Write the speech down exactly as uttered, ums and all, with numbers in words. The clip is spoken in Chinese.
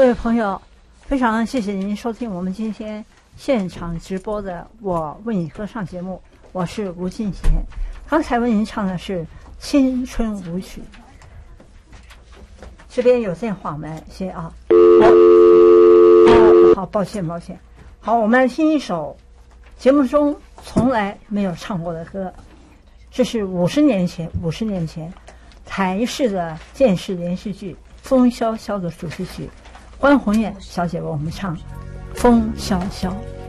各位朋友，非常谢谢您收听我们今天现场直播的《我为你歌唱》节目，我是吴静贤。刚才为您唱的是《青春舞曲》。这边有电话，我们先啊，好，好，抱歉，抱歉。好，我们来听一首节目中从来没有唱过的歌，这是五十年前，五十年前台视的电视连续剧《风萧萧》的主题曲，关宏燕小姐为我们唱《风萧萧》。